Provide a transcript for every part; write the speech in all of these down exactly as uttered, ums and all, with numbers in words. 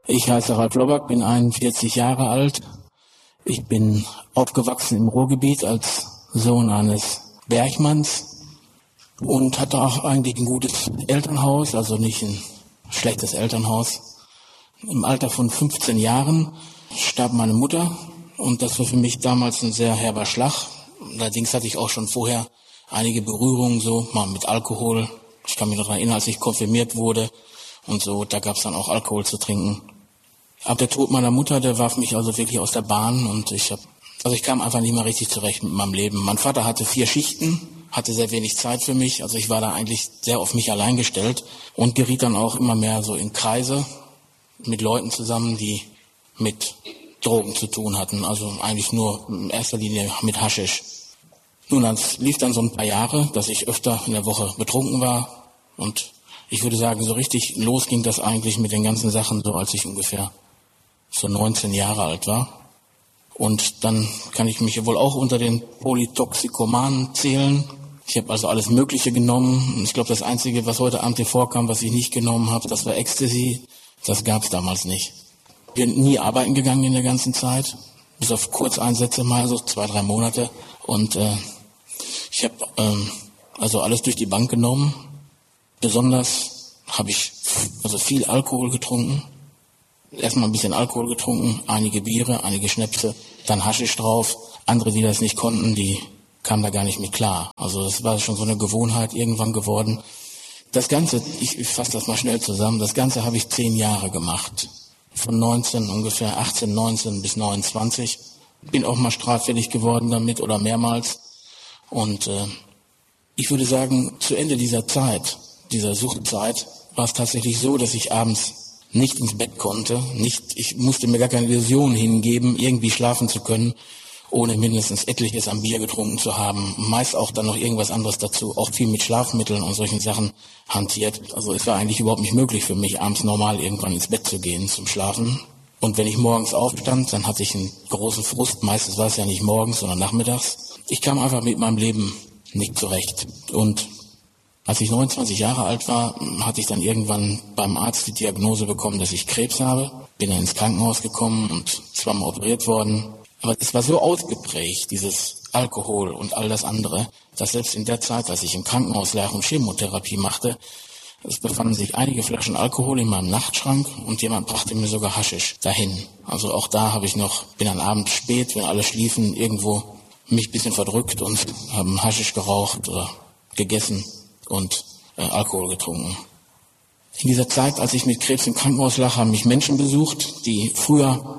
Ich heiße Ralf Lobback, bin einundvierzig Jahre alt. Ich bin aufgewachsen im Ruhrgebiet als Sohn eines Bergmanns und hatte auch eigentlich ein gutes Elternhaus, also nicht ein schlechtes Elternhaus. Im Alter von fünfzehn Jahren starb meine Mutter und das war für mich damals ein sehr herber Schlag. Allerdings hatte ich auch schon vorher einige Berührungen so, mal mit Alkohol. Ich kann mich noch daran erinnern, als ich konfirmiert wurde und so, da gab es dann auch Alkohol zu trinken. Ab der Tod meiner Mutter, der warf mich also wirklich aus der Bahn und ich hab, also ich kam einfach nicht mehr richtig zurecht mit meinem Leben. Mein Vater hatte vier Schichten, hatte sehr wenig Zeit für mich, also ich war da eigentlich sehr auf mich allein gestellt und geriet dann auch immer mehr so in Kreise mit Leuten zusammen, die mit Drogen zu tun hatten, also eigentlich nur in erster Linie mit Haschisch. Nun, das lief dann so ein paar Jahre, dass ich öfter in der Woche betrunken war und ich würde sagen, so richtig los ging das eigentlich mit den ganzen Sachen, so als ich ungefähr so neunzehn Jahre alt war. Und dann kann ich mich wohl auch unter den Polytoxikomanen zählen. Ich habe also alles Mögliche genommen. Ich glaube, das Einzige, was heute Abend hier vorkam, was ich nicht genommen habe, das war Ecstasy. Das gab es damals nicht. Ich bin nie arbeiten gegangen in der ganzen Zeit, bis auf Kurzeinsätze mal, so zwei, drei Monate. Und äh, ich habe ähm, also alles durch die Bank genommen. Besonders habe ich also viel Alkohol getrunken. Erstmal ein bisschen Alkohol getrunken, einige Biere, einige Schnäpse, dann Haschisch drauf. Andere, die das nicht konnten, die kamen da gar nicht mit klar. Also das war schon so eine Gewohnheit irgendwann geworden. Das Ganze, ich, ich fasse das mal schnell zusammen, das Ganze habe ich zehn Jahre gemacht. Von neunzehn, ungefähr achtzehn, neunzehn bis neunundzwanzig. Bin auch mal straffällig geworden damit oder mehrmals. Und äh, ich würde sagen, zu Ende dieser Zeit, dieser Suchtzeit, war es tatsächlich so, dass ich abends nicht ins Bett konnte, nicht, ich musste mir gar keine Illusion hingeben, irgendwie schlafen zu können, ohne mindestens etliches am Bier getrunken zu haben. Meist auch dann noch irgendwas anderes dazu, auch viel mit Schlafmitteln und solchen Sachen hantiert. Also es war eigentlich überhaupt nicht möglich für mich, abends normal irgendwann ins Bett zu gehen zum Schlafen. Und wenn ich morgens aufstand, dann hatte ich einen großen Frust. Meistens war es ja nicht morgens, sondern nachmittags. Ich kam einfach mit meinem Leben nicht zurecht. Und als ich neunundzwanzig Jahre alt war, hatte ich dann irgendwann beim Arzt die Diagnose bekommen, dass ich Krebs habe. Bin dann ins Krankenhaus gekommen und zweimal operiert worden. Aber es war so ausgeprägt, dieses Alkohol und all das andere, dass selbst in der Zeit, als ich im Krankenhaus lag und Chemotherapie machte, es befanden sich einige Flaschen Alkohol in meinem Nachtschrank und jemand brachte mir sogar Haschisch dahin. Also auch da habe ich noch, bin am Abend spät, wenn alle schliefen, irgendwo mich ein bisschen verdrückt und haben Haschisch geraucht oder gegessen und äh, Alkohol getrunken. In dieser Zeit, als ich mit Krebs im Krankenhaus lag, haben mich Menschen besucht, die früher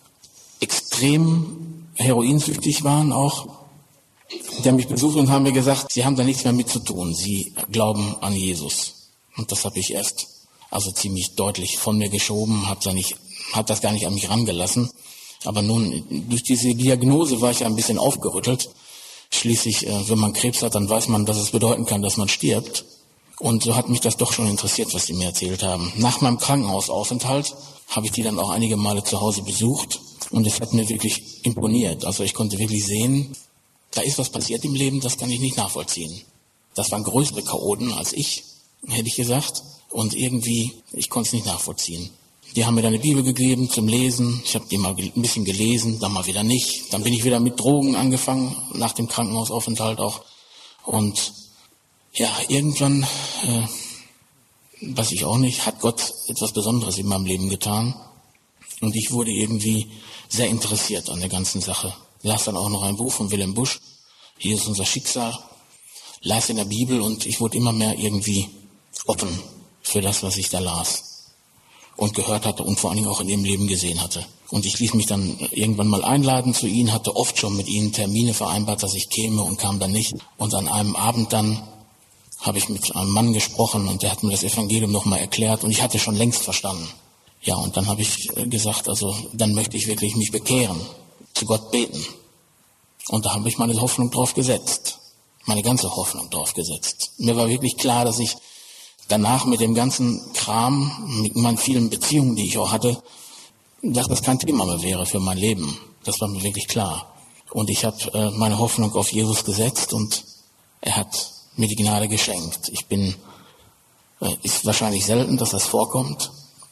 extrem heroinsüchtig waren auch. Die haben mich besucht und haben mir gesagt, sie haben da nichts mehr mit zu tun. Sie glauben an Jesus. Und das habe ich erst also ziemlich deutlich von mir geschoben, habe da nicht, habe das gar nicht an mich rangelassen. Aber nun, durch diese Diagnose war ich ja ein bisschen aufgerüttelt. Schließlich, äh, wenn man Krebs hat, dann weiß man, dass es bedeuten kann, dass man stirbt. Und so hat mich das doch schon interessiert, was die mir erzählt haben. Nach meinem Krankenhausaufenthalt habe ich die dann auch einige Male zu Hause besucht. Und es hat mir wirklich imponiert. Also ich konnte wirklich sehen, da ist was passiert im Leben, das kann ich nicht nachvollziehen. Das waren größere Chaoten als ich, hätte ich gesagt. Und irgendwie, ich konnte es nicht nachvollziehen. Die haben mir dann eine Bibel gegeben zum Lesen. Ich habe die mal ein bisschen gelesen, dann mal wieder nicht. Dann bin ich wieder mit Drogen angefangen, nach dem Krankenhausaufenthalt auch. Und ja, irgendwann, äh, weiß ich auch nicht, hat Gott etwas Besonderes in meinem Leben getan. Und ich wurde irgendwie sehr interessiert an der ganzen Sache. Las dann auch noch ein Buch von Wilhelm Busch, Hier ist unser Schicksal. Las in der Bibel und ich wurde immer mehr irgendwie offen für das, was ich da las und gehört hatte und vor allen Dingen auch in ihrem Leben gesehen hatte. Und ich ließ mich dann irgendwann mal einladen zu ihnen, hatte oft schon mit ihnen Termine vereinbart, dass ich käme und kam dann nicht. Und an einem Abend dann habe ich mit einem Mann gesprochen und der hat mir das Evangelium nochmal erklärt und ich hatte schon längst verstanden. Ja, und dann habe ich gesagt, also dann möchte ich wirklich mich bekehren, zu Gott beten. Und da habe ich meine Hoffnung drauf gesetzt, meine ganze Hoffnung drauf gesetzt. Mir war wirklich klar, dass ich danach mit dem ganzen Kram, mit meinen vielen Beziehungen, die ich auch hatte, dass das kein Thema mehr wäre für mein Leben. Das war mir wirklich klar. Und ich habe äh, meine Hoffnung auf Jesus gesetzt und er hat mir die Gnade geschenkt. Ich bin, äh, ist wahrscheinlich selten, dass das vorkommt,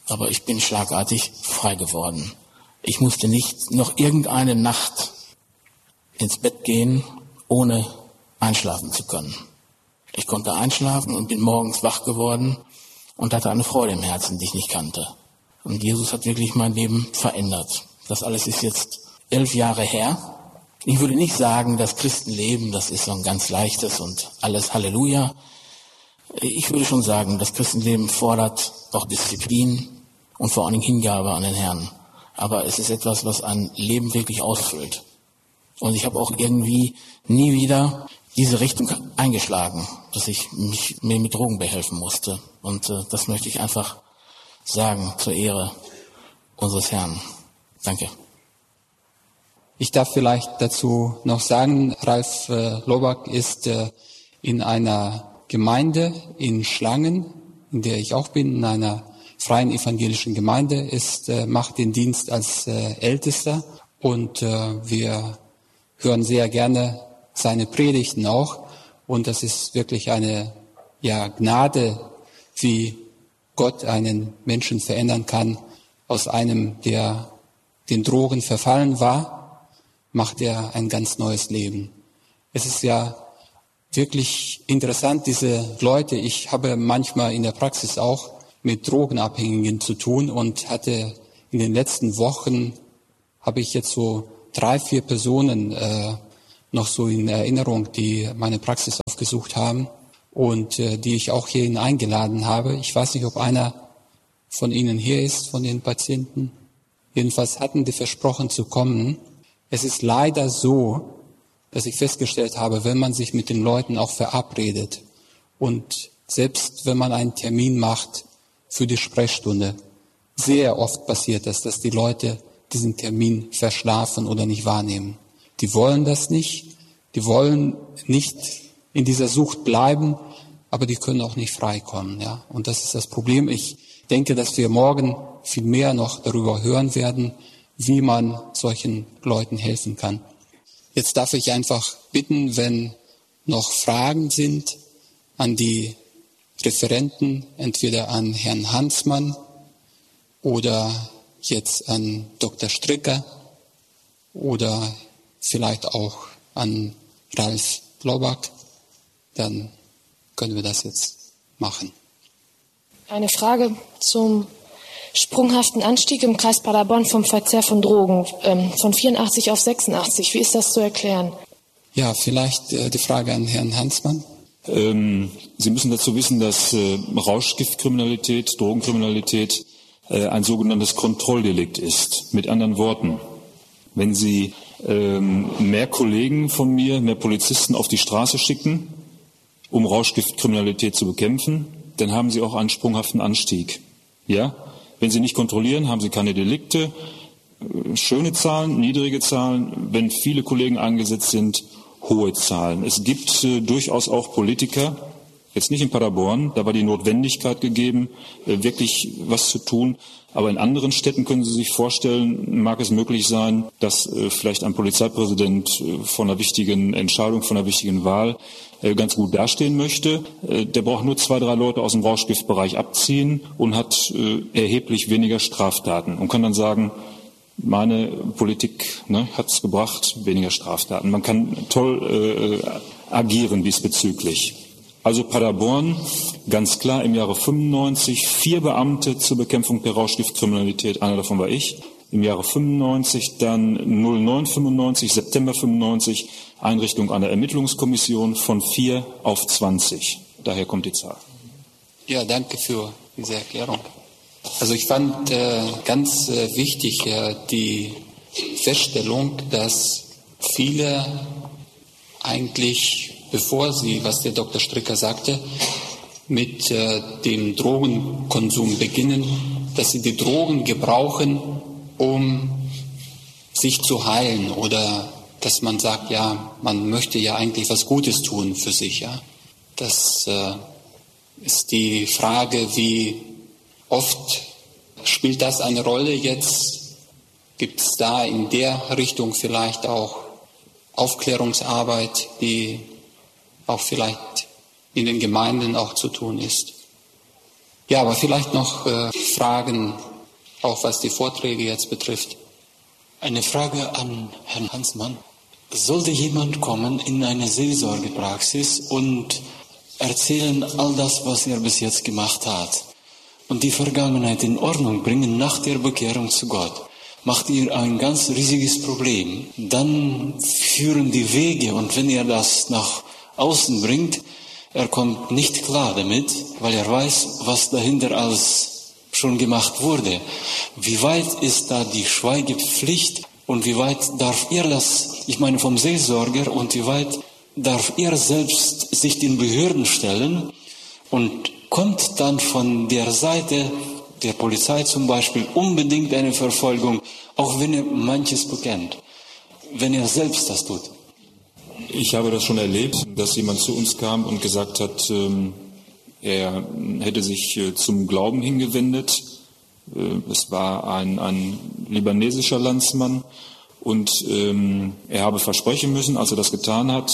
aber ich bin schlagartig frei geworden. Ich musste nicht noch irgendeine Nacht ins Bett gehen, ohne einschlafen zu können. Ich konnte einschlafen und bin morgens wach geworden und hatte eine Freude im Herzen, die ich nicht kannte. Und Jesus hat wirklich mein Leben verändert. Das alles ist jetzt elf Jahre her. Ich würde nicht sagen, das Christenleben, das ist so ein ganz leichtes und alles Halleluja. Ich würde schon sagen, das Christenleben fordert auch Disziplin und vor allen Dingen Hingabe an den Herrn. Aber es ist etwas, was ein Leben wirklich ausfüllt. Und ich habe auch irgendwie nie wieder diese Richtung eingeschlagen, dass ich mich mir mit Drogen behelfen musste. Und äh, das möchte ich einfach sagen zur Ehre unseres Herrn. Danke. Ich darf vielleicht dazu noch sagen, Ralf äh, Lobak ist äh, in einer Gemeinde in Schlangen, in der ich auch bin, in einer freien evangelischen Gemeinde, ist, äh, macht den Dienst als äh, Ältester und äh, wir hören sehr gerne seine Predigten auch und das ist wirklich eine ja, Gnade, wie Gott einen Menschen verändern kann. Aus einem, der den Drogen verfallen war, macht er ein ganz neues Leben. Es ist ja wirklich interessant, diese Leute, ich habe manchmal in der Praxis auch mit Drogenabhängigen zu tun und hatte in den letzten Wochen, habe ich jetzt so drei, vier Personen äh, noch so in Erinnerung, die meine Praxis aufgesucht haben und äh, die ich auch hierhin eingeladen habe. Ich weiß nicht, ob einer von Ihnen hier ist, von den Patienten. Jedenfalls hatten die versprochen zu kommen. Es ist leider so, dass ich festgestellt habe, wenn man sich mit den Leuten auch verabredet und selbst wenn man einen Termin macht für die Sprechstunde, sehr oft passiert das, dass die Leute diesen Termin verschlafen oder nicht wahrnehmen. Die wollen das nicht, die wollen nicht in dieser Sucht bleiben, aber die können auch nicht freikommen. Ja? Und das ist das Problem. Ich denke, dass wir morgen viel mehr noch darüber hören werden, wie man solchen Leuten helfen kann. Jetzt darf ich einfach bitten, wenn noch Fragen sind an die Referenten, entweder an Herrn Hansmann oder jetzt an Doktor Stricker oder vielleicht auch an Ralf Lobak, dann können wir das jetzt machen. Eine Frage zum sprunghaften Anstieg im Kreis Paderborn vom Verzehr von Drogen, ähm, von vierundachtzig auf sechsundachtzig. Wie ist das zu erklären? Ja, vielleicht äh, die Frage an Herrn Hansmann. Ähm, Sie müssen dazu wissen, dass äh, Rauschgiftkriminalität, Drogenkriminalität äh, ein sogenanntes Kontrolldelikt ist. Mit anderen Worten, wenn Sie ähm, mehr Kollegen von mir, mehr Polizisten auf die Straße schicken, um Rauschgiftkriminalität zu bekämpfen, dann haben Sie auch einen sprunghaften Anstieg. Ja? Wenn Sie nicht kontrollieren, haben Sie keine Delikte. Schöne Zahlen, niedrige Zahlen. Wenn viele Kollegen eingesetzt sind, hohe Zahlen. Es gibt äh, durchaus auch Politiker, jetzt nicht in Paderborn, da war die Notwendigkeit gegeben, äh, wirklich was zu tun. Aber in anderen Städten können Sie sich vorstellen, mag es möglich sein, dass äh, vielleicht ein Polizeipräsident äh, von einer wichtigen Entscheidung, von einer wichtigen Wahl äh, ganz gut dastehen möchte. Äh, der braucht nur zwei, drei Leute aus dem Rauschgiftbereich abziehen und hat äh, erheblich weniger Straftaten und kann dann sagen, meine Politik ne, hat es gebracht, weniger Straftaten. Man kann toll äh, agieren diesbezüglich. Also Paderborn, ganz klar im Jahre fünfundneunzig, vier Beamte zur Bekämpfung der Rauschgiftkriminalität, einer davon war ich. Im Jahre fünfundneunzig, dann neun fünfundneunzig, September fünfundneunzig, Einrichtung einer Ermittlungskommission von vier auf zwanzig. Daher kommt die Zahl. Ja, danke für diese Erklärung. Also ich fand äh, ganz äh, wichtig äh, die Feststellung, dass viele eigentlich, bevor sie, was der Doktor Stricker sagte, mit äh, dem Drogenkonsum beginnen, dass sie die Drogen gebrauchen, um sich zu heilen oder dass man sagt, ja, man möchte ja eigentlich was Gutes tun für sich. Ja, das äh, ist die Frage, wie oft spielt das eine Rolle jetzt? Gibt es da in der Richtung vielleicht auch Aufklärungsarbeit, die auch vielleicht in den Gemeinden auch zu tun ist? Ja, aber vielleicht noch äh, Fragen, auch was die Vorträge jetzt betrifft. Eine Frage an Herrn Hansmann. Sollte jemand kommen in eine Seelsorgepraxis und erzählen all das, was er bis jetzt gemacht hat und die Vergangenheit in Ordnung bringen nach der Bekehrung zu Gott, macht ihr ein ganz riesiges Problem. Dann führen die Wege, und wenn er das nach außen bringt, er kommt nicht klar damit, weil er weiß, was dahinter alles schon gemacht wurde. Wie weit ist da die Schweigepflicht und wie weit darf er das, ich meine vom Seelsorger, und wie weit darf er selbst sich den Behörden stellen und kommt dann von der Seite der Polizei zum Beispiel unbedingt eine Verfolgung, auch wenn er manches bekennt, wenn er selbst das tut? Ich habe das schon erlebt, dass jemand zu uns kam und gesagt hat, ähm, er hätte sich äh, zum Glauben hingewendet. Äh, es war ein, ein libanesischer Landsmann und ähm, er habe versprechen müssen, als er das getan hat,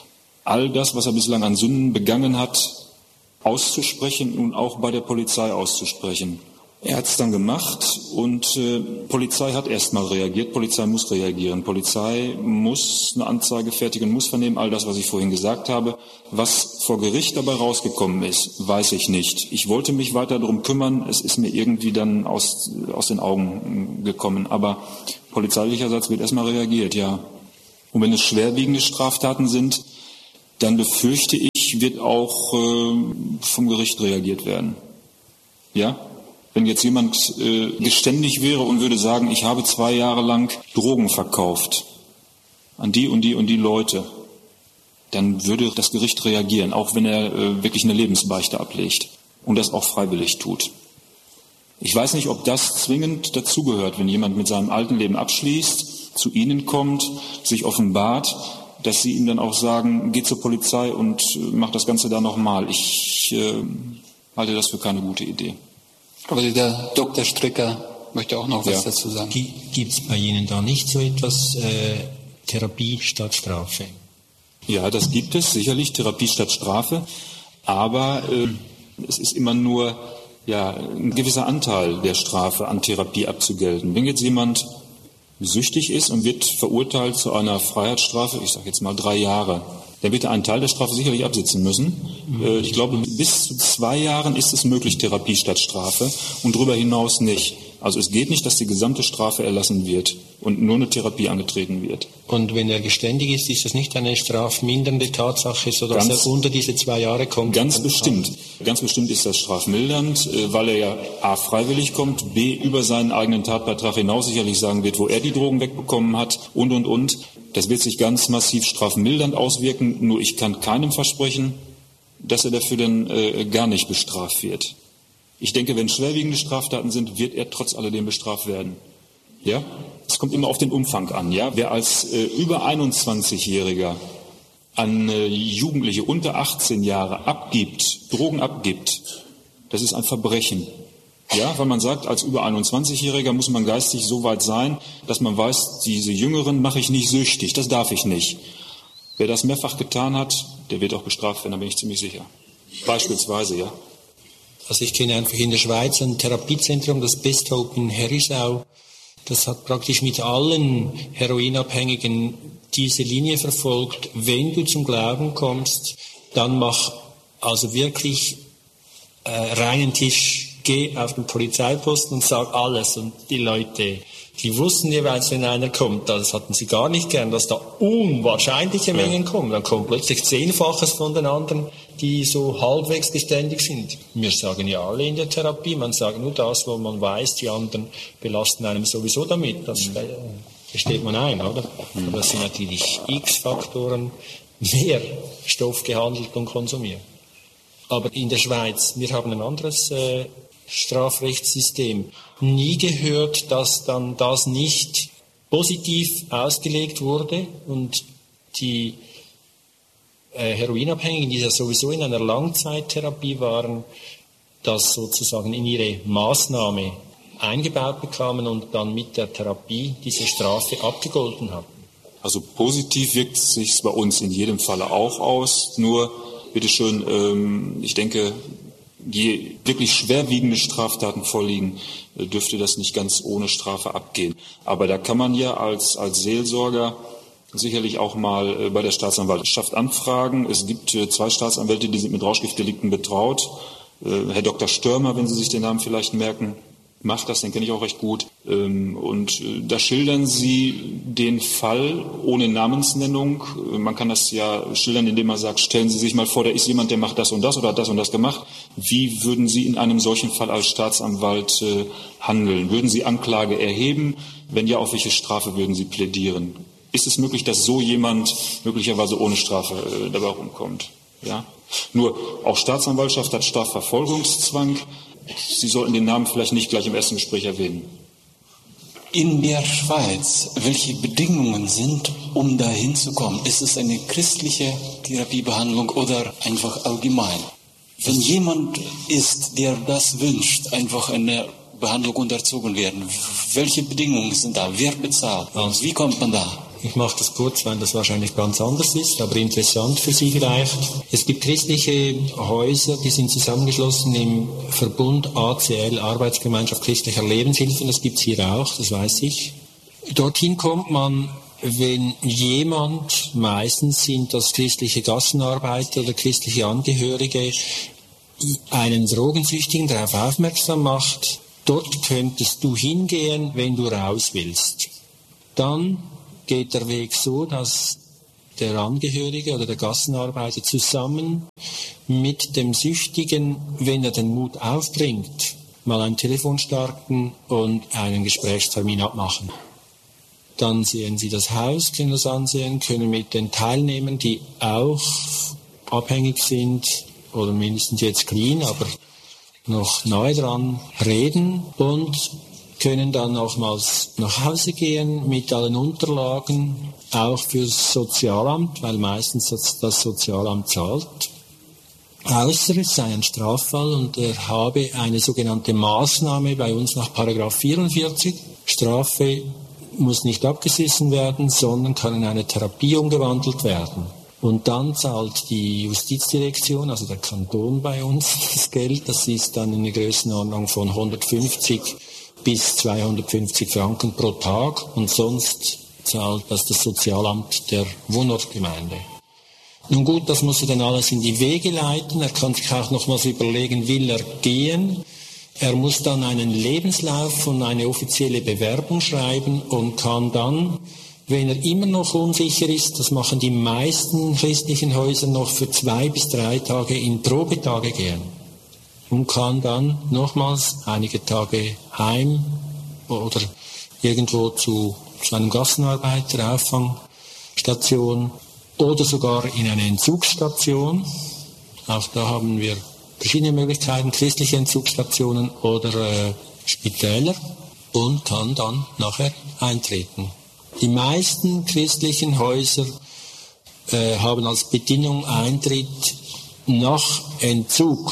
all das, was er bislang an Sünden begangen hat, auszusprechen und auch bei der Polizei auszusprechen. Er hat es dann gemacht und äh, Polizei hat erstmal reagiert, Polizei muss reagieren, Polizei muss eine Anzeige fertigen, muss vernehmen, all das, was ich vorhin gesagt habe. Was vor Gericht dabei rausgekommen ist, weiß ich nicht. Ich wollte mich weiter darum kümmern, es ist mir irgendwie dann aus, aus den Augen gekommen, aber polizeilicherseits wird erstmal reagiert, ja. Und wenn es schwerwiegende Straftaten sind, dann befürchte ich, wird auch äh, vom Gericht reagiert werden. Ja? Wenn jetzt jemand äh, geständig wäre und würde sagen, ich habe zwei Jahre lang Drogen verkauft an die und die und die Leute, dann würde das Gericht reagieren, auch wenn er äh, wirklich eine Lebensbeichte ablegt und das auch freiwillig tut. Ich weiß nicht, ob das zwingend dazugehört, wenn jemand mit seinem alten Leben abschließt, zu Ihnen kommt, sich offenbart, dass Sie ihm dann auch sagen, geht zur Polizei und äh, macht das Ganze da nochmal. Ich äh, halte das für keine gute Idee. Aber der Doktor Stricker möchte auch noch was ja. dazu sagen. Gibt es bei Ihnen da nicht so etwas, äh, Therapie statt Strafe? Ja, das gibt es, sicherlich, Therapie statt Strafe. Aber äh, es ist immer nur ja, ein gewisser Anteil der Strafe an Therapie abzugelten. Wenn jetzt jemand süchtig ist und wird verurteilt zu einer Freiheitsstrafe, ich sage jetzt mal drei Jahre, dann wird er einen Teil der Strafe sicherlich absitzen müssen. Äh, ich glaube, bis zu zwei Jahren ist es möglich, Therapie statt Strafe, und darüber hinaus nicht. Also es geht nicht, dass die gesamte Strafe erlassen wird und nur eine Therapie angetreten wird. Und wenn er geständig ist, ist das nicht eine strafmindernde Tatsache, sodass ganz, er unter diese zwei Jahre kommt? Ganz bestimmt. Ganz bestimmt ist das strafmildernd, weil er ja a. freiwillig kommt, b. über seinen eigenen Tatbeitrag hinaus sicherlich sagen wird, wo er die Drogen wegbekommen hat und, und, und. Das wird sich ganz massiv strafmildernd auswirken, nur ich kann keinem versprechen, dass er dafür dann äh, gar nicht bestraft wird. Ich denke, wenn schwerwiegende Straftaten sind, wird er trotz alledem bestraft werden. Ja? Es kommt immer auf den Umfang an. Ja? Wer als äh, über einundzwanzigjähriger an äh, Jugendliche unter achtzehn Jahre abgibt, Drogen abgibt, das ist ein Verbrechen. Ja, weil man sagt, als über einundzwanzigjähriger muss man geistig so weit sein, dass man weiß, diese Jüngeren mache ich nicht süchtig, das darf ich nicht. Wer das mehrfach getan hat, der wird auch bestraft werden, da bin ich ziemlich sicher. Beispielsweise, ja. Also ich kenne einfach in der Schweiz ein Therapiezentrum, das Best Hope in Herisau. Das hat praktisch mit allen Heroinabhängigen diese Linie verfolgt. Wenn du zum Glauben kommst, dann mach also wirklich äh, reinen Tisch, geh auf den Polizeiposten und sag alles. Und die Leute, die wussten jeweils, wenn einer kommt, das hatten sie gar nicht gern, dass da unwahrscheinliche Mengen kommen. Dann kommt plötzlich Zehnfaches von den anderen, die so halbwegs geständig sind. Wir sagen ja alle in der Therapie, man sagt nur das, wo man weiß, die anderen belasten einem sowieso damit. Das versteht man ein, oder? Aber das sind natürlich X-Faktoren mehr Stoff gehandelt und konsumiert. Aber in der Schweiz, wir haben ein anderes äh, Strafrechtssystem. Nie gehört, dass dann das nicht positiv ausgelegt wurde und die äh, Heroinabhängigen, die ja sowieso in einer Langzeittherapie waren, das sozusagen in ihre Maßnahme eingebaut bekamen und dann mit der Therapie diese Strafe abgegolten hatten. Also positiv wirkt es sich bei uns in jedem Falle auch aus, nur bitteschön, ähm, ich denke, je wirklich schwerwiegende Straftaten vorliegen, dürfte das nicht ganz ohne Strafe abgehen. Aber da kann man ja als, als Seelsorger sicherlich auch mal bei der Staatsanwaltschaft anfragen. Es gibt zwei Staatsanwälte, die sind mit Rauschgiftdelikten betraut. Herr Doktor Störmer, wenn Sie sich den Namen vielleicht merken, macht das, den kenne ich auch recht gut. Und da schildern Sie den Fall ohne Namensnennung. Man kann das ja schildern, indem man sagt, stellen Sie sich mal vor, da ist jemand, der macht das und das oder hat das und das gemacht. Wie würden Sie in einem solchen Fall als Staatsanwalt handeln? Würden Sie Anklage erheben? Wenn ja, auf welche Strafe würden Sie plädieren? Ist es möglich, dass so jemand möglicherweise ohne Strafe dabei rumkommt? Ja? Nur auch Staatsanwaltschaft hat Strafverfolgungszwang. Sie sollten den Namen vielleicht nicht gleich im ersten Gespräch erwähnen. In der Schweiz, welche Bedingungen sind, um da hinzukommen? Ist es eine christliche Therapiebehandlung oder einfach allgemein? Wenn jemand ist, der das wünscht, einfach eine Behandlung unterzogen werden, welche Bedingungen sind da? Wer bezahlt? Wie kommt man da? Ich mache das kurz, weil das wahrscheinlich ganz anders ist, aber interessant für Sie vielleicht. Es gibt christliche Häuser, die sind zusammengeschlossen im Verbund A C L, Arbeitsgemeinschaft christlicher Lebenshilfe. Das gibt es hier auch, das weiß ich. Dorthin kommt man, wenn jemand, meistens sind das christliche Gassenarbeiter oder christliche Angehörige, einen Drogensüchtigen darauf aufmerksam macht, dort könntest du hingehen, wenn du raus willst. Dann geht der Weg so, dass der Angehörige oder der Gassenarbeiter zusammen mit dem Süchtigen, wenn er den Mut aufbringt, mal ein Telefon starten und einen Gesprächstermin abmachen. Dann sehen Sie das Haus, können das ansehen, können mit den Teilnehmern, die auch abhängig sind oder mindestens jetzt clean, aber noch nahe dran, reden und können dann nochmals nach Hause gehen mit allen Unterlagen, auch fürs Sozialamt, weil meistens das Sozialamt zahlt. Außer es sei ein Straffall und er habe eine sogenannte Maßnahme bei uns nach Paragraph vierundvierzig. Strafe muss nicht abgesessen werden, sondern kann in eine Therapie umgewandelt werden. Und dann zahlt die Justizdirektion, also der Kanton bei uns, das Geld. Das ist dann in der Größenordnung von hundertfünfzig bis zweihundertfünfzig Franken pro Tag und sonst zahlt das das Sozialamt der Wohnortgemeinde. Nun gut, das muss er dann alles in die Wege leiten. Er kann sich auch nochmals überlegen, will er gehen? Er muss dann einen Lebenslauf und eine offizielle Bewerbung schreiben und kann dann, wenn er immer noch unsicher ist, das machen die meisten christlichen Häuser noch für zwei bis drei Tage in Probetage gehen. Und kann dann nochmals einige Tage heim oder irgendwo zu, zu einem Gassenarbeiter, Auffangstation oder sogar in eine Entzugsstation. Auch da haben wir verschiedene Möglichkeiten, christliche Entzugsstationen oder äh, Spitäler und kann dann nachher eintreten. Die meisten christlichen Häuser äh, haben als Bedingung Eintritt nach Entzug.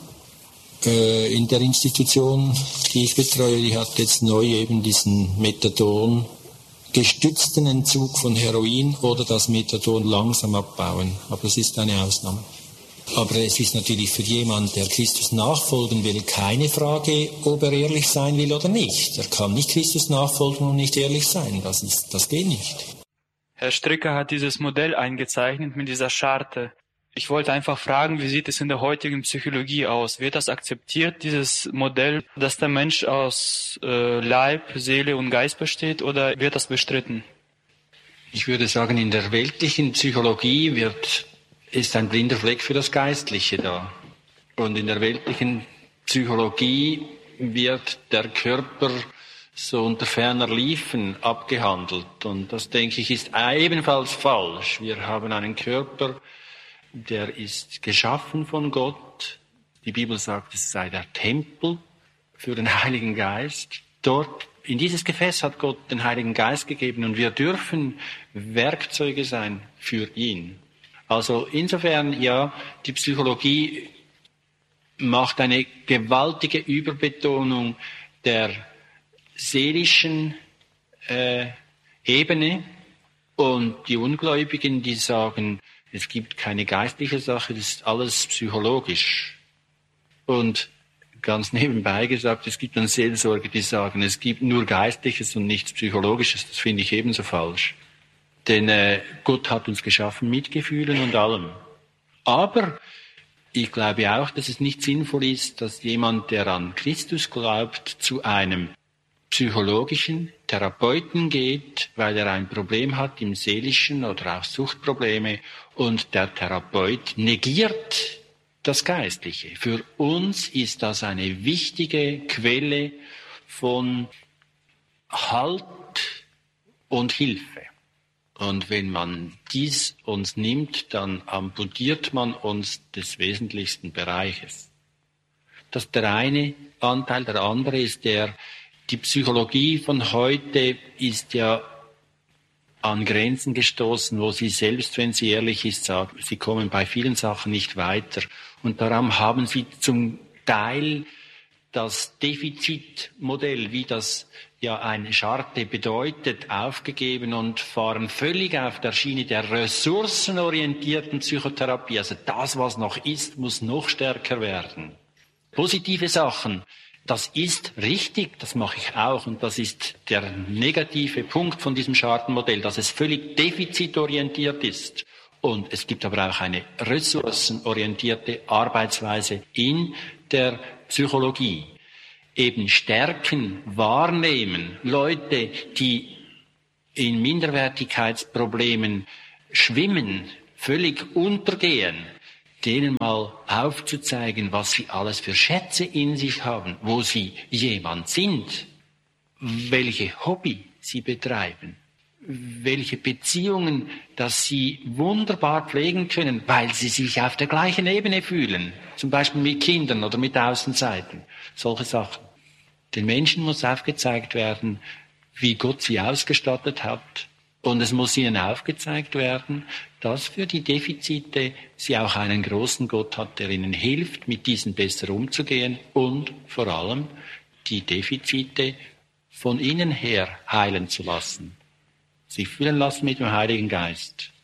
In der Institution, die ich betreue, die hat jetzt neu eben diesen Methadon gestützten Entzug von Heroin oder das Methadon langsam abbauen. Aber das ist eine Ausnahme. Aber es ist natürlich für jemanden, der Christus nachfolgen will, keine Frage, ob er ehrlich sein will oder nicht. Er kann nicht Christus nachfolgen und nicht ehrlich sein. Das ist, das geht nicht. Herr Stricker hat dieses Modell eingezeichnet mit dieser Scharte. Ich wollte einfach fragen, wie sieht es in der heutigen Psychologie aus? Wird das akzeptiert, dieses Modell, dass der Mensch aus äh, Leib, Seele und Geist besteht, oder wird das bestritten? Ich würde sagen, in der weltlichen Psychologie wird, ist ein blinder Fleck für das Geistliche da. Und in der weltlichen Psychologie wird der Körper so unter ferner Liefen abgehandelt. Und das, denke ich, ist ebenfalls falsch. Wir haben einen Körper, der ist geschaffen von Gott. Die Bibel sagt, es sei der Tempel für den Heiligen Geist. Dort, in dieses Gefäß hat Gott den Heiligen Geist gegeben und wir dürfen Werkzeuge sein für ihn. Also insofern, ja, die Psychologie macht eine gewaltige Überbetonung der seelischen äh, Ebene und die Ungläubigen, die sagen, es gibt keine geistliche Sache, das ist alles psychologisch. Und ganz nebenbei gesagt, es gibt dann Seelsorger, die sagen, es gibt nur Geistliches und nichts Psychologisches. Das finde ich ebenso falsch. Denn äh, Gott hat uns geschaffen mit Gefühlen und allem. Aber ich glaube auch, dass es nicht sinnvoll ist, dass jemand, der an Christus glaubt, zu einem psychologischen Therapeuten geht, weil er ein Problem hat im Seelischen oder auch Suchtprobleme, und der Therapeut negiert das Geistliche. Für uns ist das eine wichtige Quelle von Halt und Hilfe. Und wenn man dies uns nimmt, dann amputiert man uns des wesentlichsten Bereiches. Das ist der eine Anteil. Der andere ist der, die Psychologie von heute ist ja an Grenzen gestoßen, wo sie selbst, wenn sie ehrlich ist, sagt, sie kommen bei vielen Sachen nicht weiter. Und darum haben sie zum Teil das Defizitmodell, wie das ja eine Scharte bedeutet, aufgegeben und fahren völlig auf der Schiene der ressourcenorientierten Psychotherapie. Also das, was noch ist, muss noch stärker werden. Positive Sachen, das ist richtig, das mache ich auch. Und das ist der negative Punkt von diesem Schartenmodell, dass es völlig defizitorientiert ist. Und es gibt aber auch eine ressourcenorientierte Arbeitsweise in der Psychologie. Eben Stärken wahrnehmen, Leute, die in Minderwertigkeitsproblemen schwimmen, völlig untergehen, denen mal aufzuzeigen, was sie alles für Schätze in sich haben, wo sie jemand sind, welche Hobby sie betreiben, welche Beziehungen, dass sie wunderbar pflegen können, weil sie sich auf der gleichen Ebene fühlen, zum Beispiel mit Kindern oder mit Außenseitern, solche Sachen. Den Menschen muss aufgezeigt werden, wie Gott sie ausgestattet hat, und es muss ihnen aufgezeigt werden, dass für die Defizite sie auch einen großen Gott hat, der ihnen hilft, mit diesen besser umzugehen und vor allem die Defizite von innen her heilen zu lassen, sich füllen lassen mit dem Heiligen Geist.